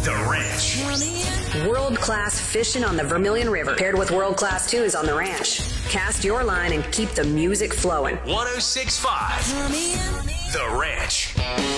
The Ranch. World-class fishing on the Vermilion River, paired with world-class tunes on the ranch. Cast your line and keep the music flowing. 106.5. The Ranch.